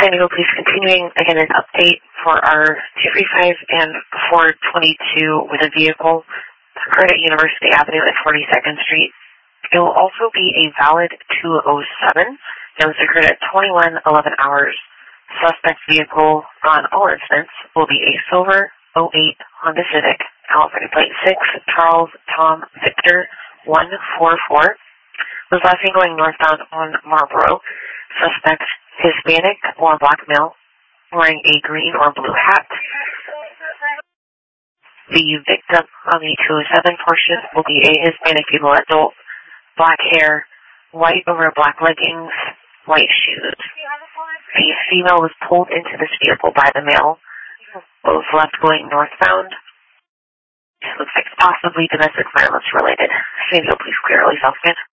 San Diego Police continuing, again, an update for our 235 and 422 with a vehicle occurred at University Avenue at 42nd Street. It will also be a valid 207. It was occurred at 21:11 hours. Suspect vehicle on all incidents will be a silver 08 Honda Civic, California plate 6, Charles Tom Victor 144. Was last seen going northbound on Marlboro. Suspect Hispanic or black male, wearing a green or blue hat. The victim on the 207 portion will be a Hispanic female adult, black hair, white over black leggings, white shoes. The female was pulled into this vehicle by the male, both left going northbound. It looks like possibly domestic violence related. San Diego Police clear, South Bend.